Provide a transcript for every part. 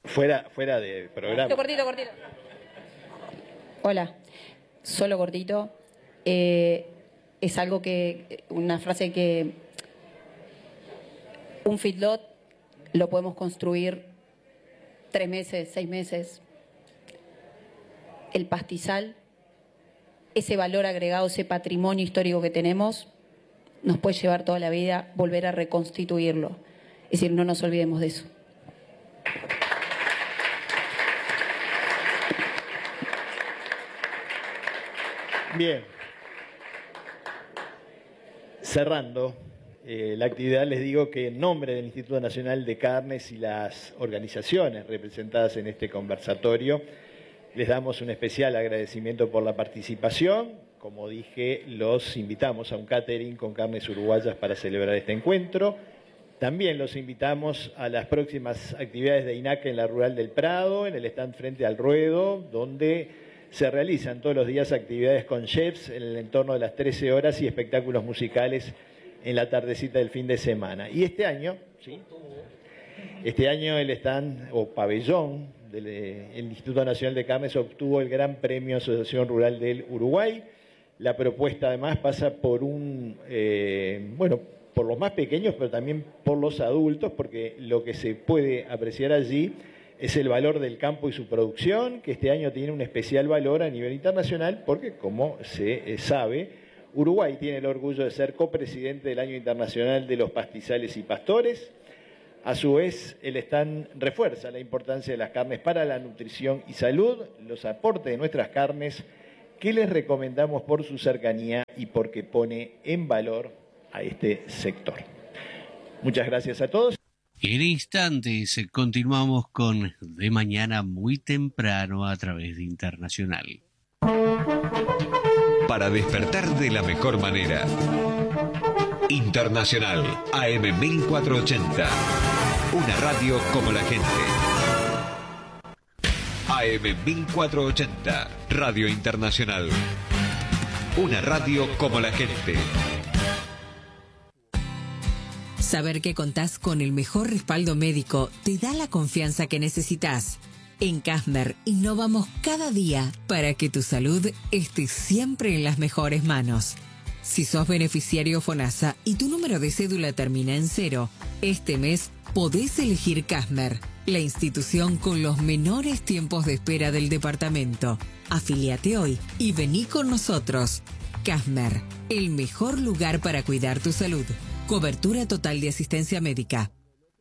fuera de programa. Cortito. Hola, solo cortito. Es algo una frase que un feedlot lo podemos construir 3 meses, 6 meses. El pastizal, ese valor agregado, ese patrimonio histórico que tenemos, nos puede llevar toda la vida volver a reconstituirlo. Es decir, no nos olvidemos de eso. Bien. Cerrando la actividad, les digo que en nombre del Instituto Nacional de Carnes y las organizaciones representadas en este conversatorio, les damos un especial agradecimiento por la participación. Como dije, los invitamos a un catering con carnes uruguayas para celebrar este encuentro. También los invitamos a las próximas actividades de INACA en la Rural del Prado, en el stand frente al ruedo, donde se realizan todos los días actividades con chefs en el entorno de las 13 horas y espectáculos musicales en la tardecita del fin de semana. Y este año, ¿sí? Este año el stand o pabellón del Instituto Nacional de Carnes obtuvo el Gran Premio Asociación Rural del Uruguay. La propuesta además pasa por por los más pequeños, pero también por los adultos, porque lo que se puede apreciar allí es el valor del campo y su producción, que este año tiene un especial valor a nivel internacional, porque como se sabe, Uruguay tiene el orgullo de ser copresidente del Año Internacional de los Pastizales y Pastores. A su vez, el stand refuerza la importancia de las carnes para la nutrición y salud, los aportes de nuestras carnes, que les recomendamos por su cercanía y porque pone en valor a este sector. Muchas gracias a todos. En instantes continuamos con De Mañana muy temprano a través de Internacional. Para despertar de la mejor manera. Internacional AM 1480. Una radio como la gente. AM 1480. Radio Internacional. Una radio como la gente. Saber que contás con el mejor respaldo médico te da la confianza que necesitas. En Casmer innovamos cada día para que tu salud esté siempre en las mejores manos. Si sos beneficiario FONASA y tu número de cédula termina en 0, este mes podés elegir Casmer, la institución con los menores tiempos de espera del departamento. Afíliate hoy y vení con nosotros. Casmer, el mejor lugar para cuidar tu salud. Cobertura total de asistencia médica.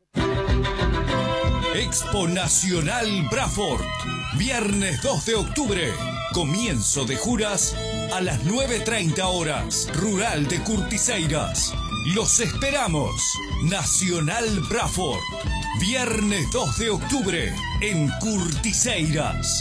Expo Nacional Braford. Viernes 2 de octubre. Comienzo de juras a las 9:30 horas. Rural de Curtiseiras. Los esperamos. Nacional Braford. Viernes 2 de octubre en Curtiseiras.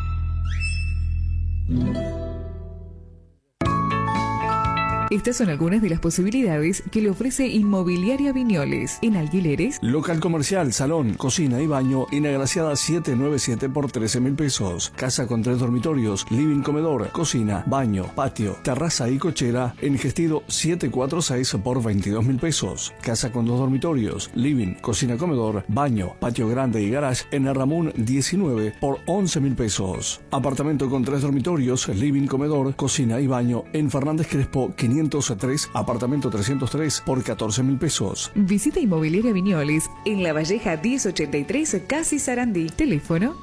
Estas son algunas de las posibilidades que le ofrece Inmobiliaria Viñoles. En alquileres, local comercial, salón, cocina y baño en Agraciada 797 por 13.000 pesos. Casa con 3 dormitorios, living, comedor, cocina, baño, patio, terraza y cochera en Gestido 746 por 22.000 pesos. Casa con 2 dormitorios, living, cocina, comedor, baño, patio grande y garage en el Ramón 19 por 11.000 pesos. Apartamento con 3 dormitorios, living, comedor, cocina y baño en Fernández Crespo 503, apartamento 303 por 14.000 pesos. Visita Inmobiliaria Viñoles en La Valleja 1083, Casi Sarandí. Teléfono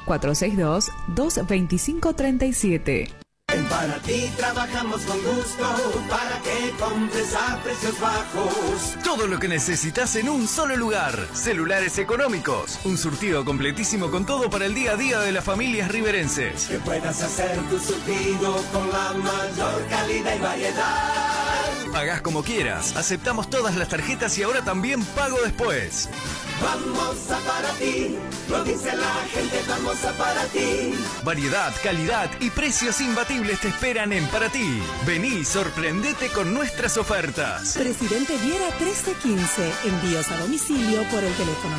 462-225-37. En Paraty trabajamos con gusto para que compres a precios bajos. Todo lo que necesitas en un solo lugar. Celulares económicos. Un surtido completísimo con todo para el día a día de las familias riverenses. Que puedas hacer tu surtido con la mayor calidad y variedad. Pagás como quieras. Aceptamos todas las tarjetas y ahora también pago después. Vamos a Paraty. Lo dice la gente, vamos a Paraty. Variedad, calidad y precios imbatibles te esperan en Paraty. Vení, sorprendete con nuestras ofertas. Presidente Viera 1315. Envíos a domicilio por el teléfono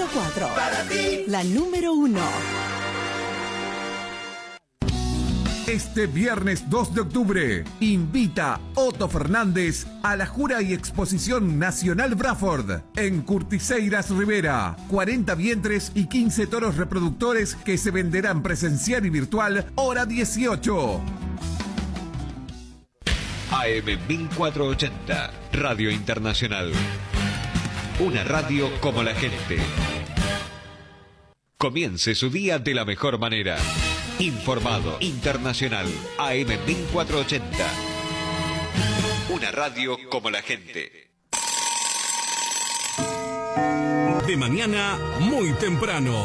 38004. Paraty. La número 1. Este viernes 2 de octubre, invita Otto Fernández a la Jura y Exposición Nacional Braford en Curtiseiras Rivera. 40 vientres y 15 toros reproductores que se venderán presencial y virtual hora 18. AM 1480, Radio Internacional. Una radio como la gente. Comience su día de la mejor manera. Informado, internacional, AM 1480. Una radio como la gente. De mañana muy temprano.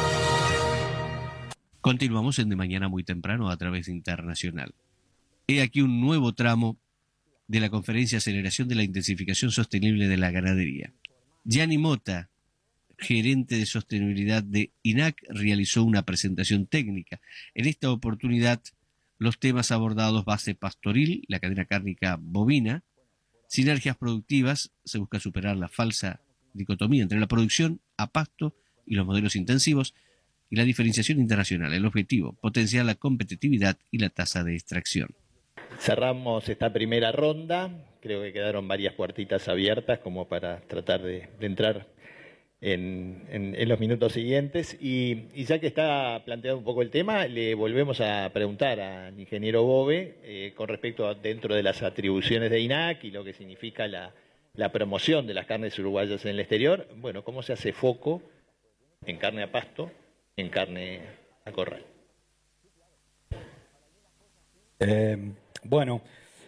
Continuamos en De Mañana muy temprano a través de Internacional. He aquí un nuevo tramo de la conferencia Aceleración de la Intensificación Sostenible de la Ganadería. Gianni Mota, gerente de sostenibilidad de INAC, realizó una presentación técnica. En esta oportunidad, los temas abordados: base pastoril, la cadena cárnica bovina, sinergias productivas, se busca superar la falsa dicotomía entre la producción a pasto y los modelos intensivos, y la diferenciación internacional. El objetivo: potenciar la competitividad y la tasa de extracción. Cerramos esta primera ronda, creo que quedaron varias puertitas abiertas como para tratar de entrar en los minutos siguientes, y ya que está planteado un poco el tema, le volvemos a preguntar al ingeniero Bove con respecto a dentro de las atribuciones de INAC y lo que significa la promoción de las carnes uruguayas en el exterior. Bueno, ¿cómo se hace foco en carne a pasto, en carne a corral? Bueno,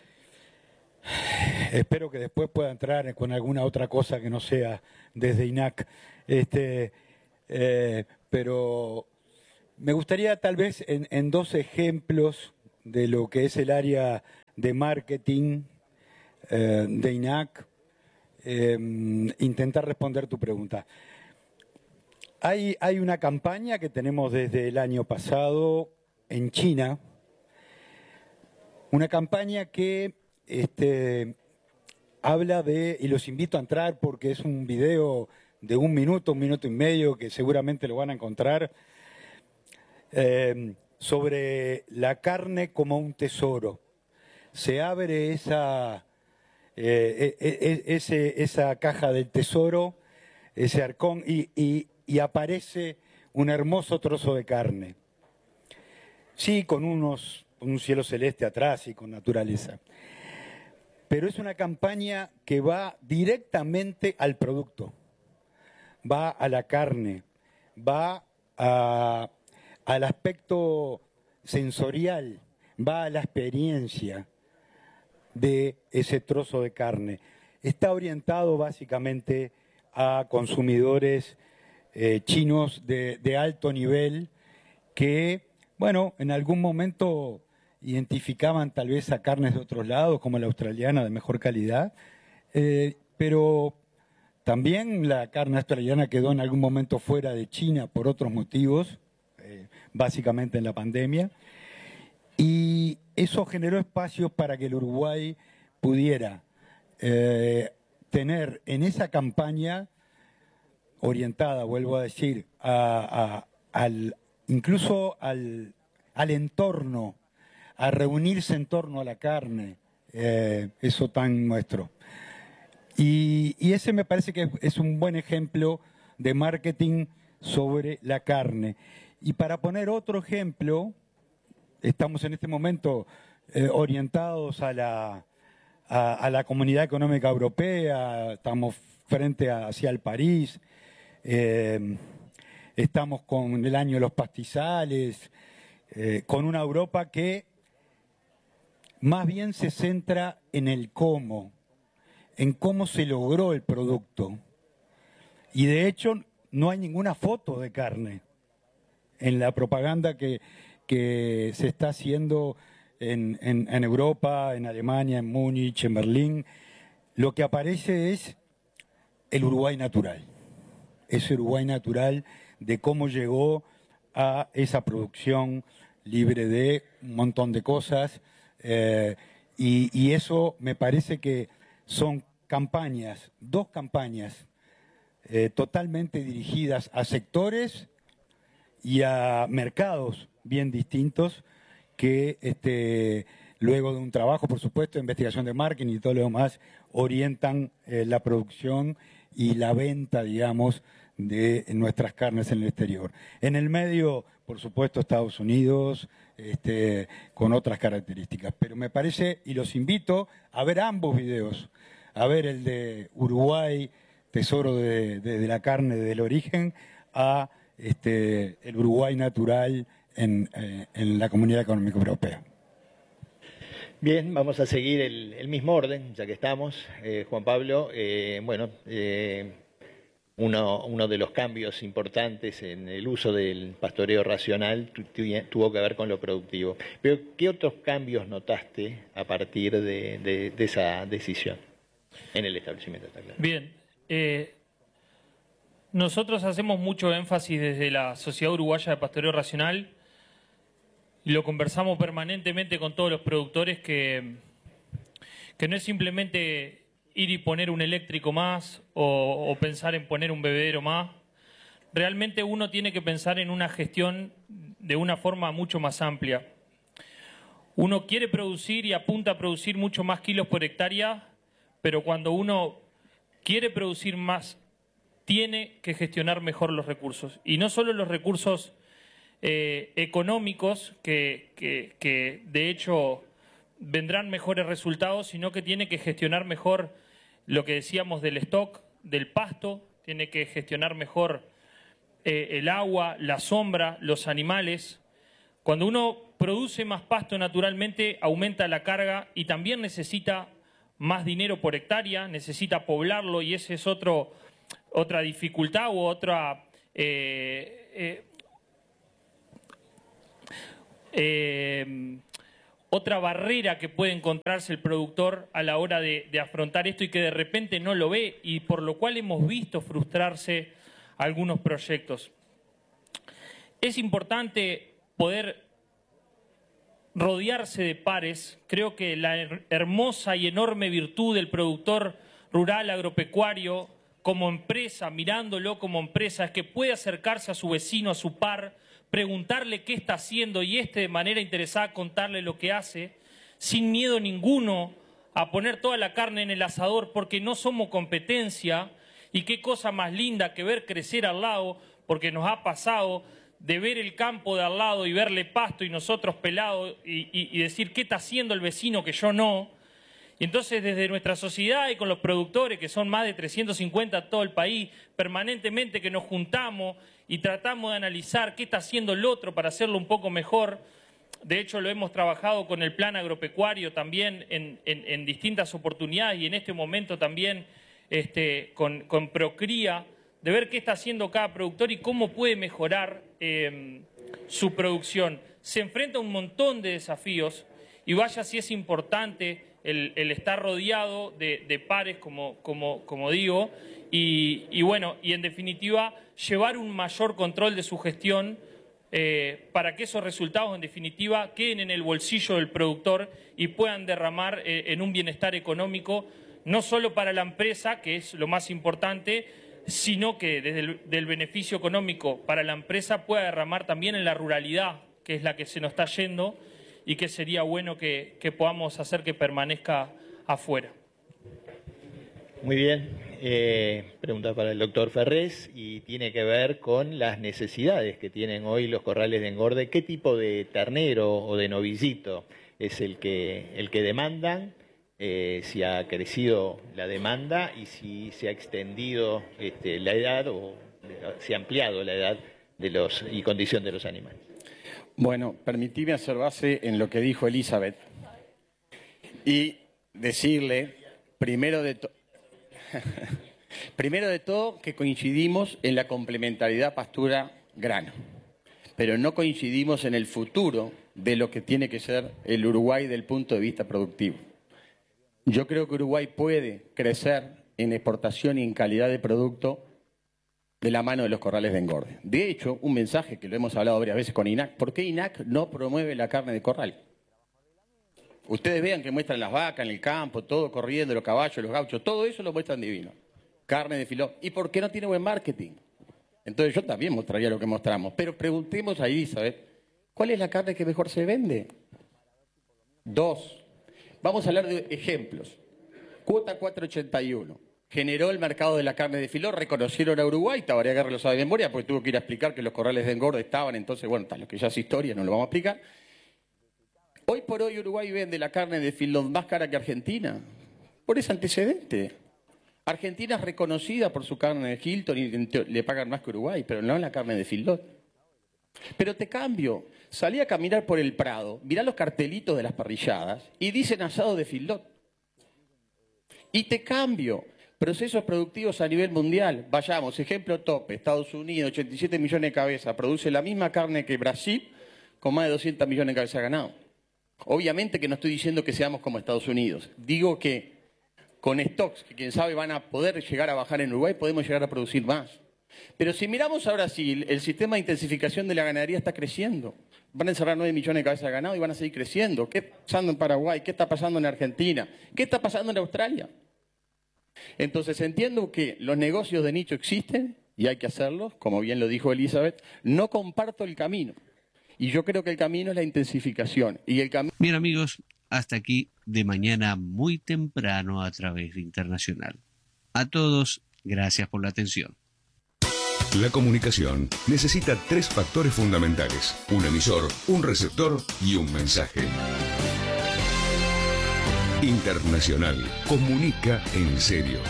espero que después pueda entrar con alguna otra cosa que no sea desde INAC. Pero me gustaría tal vez en dos ejemplos de lo que es el área de marketing de INAC, intentar responder tu pregunta. Hay una campaña que tenemos desde el año pasado en China, una campaña que habla de, y los invito a entrar porque es un video de 1 minuto, 1 minuto y medio, que seguramente lo van a encontrar, sobre la carne como un tesoro. Se abre esa caja del tesoro, ese arcón, y aparece un hermoso trozo de carne. Sí, con un cielo celeste atrás y con naturaleza. Pero es una campaña que va directamente al producto, va a la carne, va al aspecto sensorial, va a la experiencia de ese trozo de carne. Está orientado básicamente a consumidores chinos de alto nivel que, bueno, en algún momento identificaban tal vez a carnes de otros lados, como la australiana, de mejor calidad, pero también la carne australiana quedó en algún momento fuera de China por otros motivos, básicamente en la pandemia, y eso generó espacios para que el Uruguay pudiera tener en esa campaña orientada, vuelvo a decir, incluso al entorno, a reunirse en torno a la carne, eso tan nuestro. Y ese me parece que es un buen ejemplo de marketing sobre la carne. Y para poner otro ejemplo, estamos en este momento orientados a la Comunidad Económica Europea, estamos frente hacia el París, estamos con el año de los pastizales, con una Europa que más bien se centra en el cómo, en cómo se logró el producto. Y de hecho no hay ninguna foto de carne en la propaganda que se está haciendo en Europa, en Alemania, en Múnich, en Berlín. Lo que aparece es el Uruguay natural, ese Uruguay natural de cómo llegó a esa producción libre de un montón de cosas, y eso me parece que son campañas, dos campañas totalmente dirigidas a sectores y a mercados bien distintos que luego de un trabajo, por supuesto, de investigación de marketing y todo lo demás, orientan la producción y la venta, digamos, de nuestras carnes en el exterior. En el medio, por supuesto, Estados Unidos, con otras características. Pero me parece, y los invito a ver ambos videos, a ver el de Uruguay, tesoro de la carne desde el origen, a el Uruguay natural en la Comunidad Económica Europea. Bien, vamos a seguir el mismo orden, ya que estamos. Juan Pablo, uno de los cambios importantes en el uso del pastoreo racional tuvo que ver con lo productivo. Pero, ¿qué otros cambios notaste a partir de esa decisión en el establecimiento? Está claro. Bien, nosotros hacemos mucho énfasis desde la Sociedad Uruguaya de Pastoreo Racional y lo conversamos permanentemente con todos los productores que no es simplemente ir y poner un eléctrico más o pensar en poner un bebedero más. Realmente uno tiene que pensar en una gestión de una forma mucho más amplia. Uno quiere producir y apunta a producir mucho más kilos por hectárea, pero cuando uno quiere producir más, tiene que gestionar mejor los recursos. Y no solo los recursos económicos, que de hecho vendrán mejores resultados, sino que tiene que gestionar mejor lo que decíamos del stock, del pasto, tiene que gestionar mejor el agua, la sombra, los animales. Cuando uno produce más pasto naturalmente, aumenta la carga y también necesita más dinero por hectárea, necesita poblarlo y esa es otra dificultad u otra barrera que puede encontrarse el productor a la hora de afrontar esto y que de repente no lo ve y por lo cual hemos visto frustrarse algunos proyectos. Es importante poder rodearse de pares. Creo que la hermosa y enorme virtud del productor rural agropecuario como empresa, mirándolo como empresa, es que puede acercarse a su vecino, a su par, preguntarle qué está haciendo y de manera interesada contarle lo que hace, sin miedo ninguno a poner toda la carne en el asador porque no somos competencia y qué cosa más linda que ver crecer al lado, porque nos ha pasado de ver el campo de al lado y verle pasto y nosotros pelados y decir qué está haciendo el vecino que yo no. Y entonces desde nuestra sociedad y con los productores, que son más de 350 en todo el país, permanentemente que nos juntamos y tratamos de analizar qué está haciendo el otro para hacerlo un poco mejor. De hecho, lo hemos trabajado con el plan agropecuario también en distintas oportunidades y en este momento también con Procría, de ver qué está haciendo cada productor y cómo puede mejorar su producción. Se enfrenta a un montón de desafíos y vaya si es importante el estar rodeado de pares, como digo, y bueno, y en definitiva llevar un mayor control de su gestión para que esos resultados en definitiva queden en el bolsillo del productor y puedan derramar en un bienestar económico, no solo para la empresa, que es lo más importante, sino que desde el beneficio económico para la empresa pueda derramar también en la ruralidad, que es la que se nos está yendo, y que sería bueno que podamos hacer que permanezca afuera. Muy bien. Pregunta para el doctor Ferrés y tiene que ver con las necesidades que tienen hoy los corrales de engorde. ¿Qué tipo de ternero o de novillito es el que demandan? Si ha crecido la demanda y si se ha extendido la edad o se ha ampliado la edad y condición de los animales. Bueno, permitime hacer base en lo que dijo Elizabeth y decirle, primero de todo, que coincidimos en la complementariedad pastura-grano, pero no coincidimos en el futuro de lo que tiene que ser el Uruguay desde el punto de vista productivo. Yo creo que Uruguay puede crecer en exportación y en calidad de producto de la mano de los corrales de engorde. De hecho, un mensaje que lo hemos hablado varias veces con INAC, ¿por qué INAC no promueve la carne de corral? Ustedes vean que muestran las vacas en el campo, todo corriendo, los caballos, los gauchos, todo eso lo muestran divino. Carne de filón. ¿Y por qué no tiene buen marketing? Entonces yo también mostraría lo que mostramos. Pero preguntemos a Elizabeth, ¿cuál es la carne que mejor se vende? Dos, vamos a hablar de ejemplos. Cuota 481. Generó el mercado de la carne de filó, reconocieron a Uruguay, Tabariaga lo sabe de memoria, porque tuvo que ir a explicar que los corrales de engorde estaban, entonces, bueno, lo que ya es historia, no lo vamos a explicar. Hoy por hoy Uruguay vende la carne de filó más cara que Argentina, por ese antecedente. Argentina es reconocida por su carne de Hilton y le pagan más que Uruguay, pero no la carne de filó. Pero te cambio, salí a caminar por el Prado, mirá los cartelitos de las parrilladas y dicen asado de filó. Y te cambio, procesos productivos a nivel mundial. Vayamos, ejemplo tope, Estados Unidos, 87 millones de cabezas, produce la misma carne que Brasil con más de 200 millones de cabezas de ganado. Obviamente que no estoy diciendo que seamos como Estados Unidos, digo que con stocks que quién sabe van a poder llegar a bajar en Uruguay, podemos llegar a producir más. Pero si miramos ahora sí, el sistema de intensificación de la ganadería está creciendo. Van a encerrar 9 millones de cabezas de ganado y van a seguir creciendo. ¿Qué está pasando en Paraguay? ¿Qué está pasando en Argentina? ¿Qué está pasando en Australia? Entonces entiendo que los negocios de nicho existen y hay que hacerlos, como bien lo dijo Elizabeth. No comparto el camino. Y yo creo que el camino es la intensificación. Bien, amigos, hasta aquí De Mañana muy temprano a través de Internacional. A todos, gracias por la atención. La comunicación necesita 3 factores fundamentales: un emisor, un receptor y un mensaje. Internacional comunica en serio.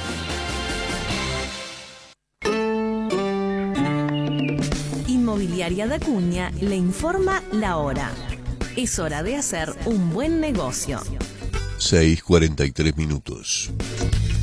Inmobiliaria de Acuña le informa la hora. Es hora de hacer un buen negocio. 6:43 minutos.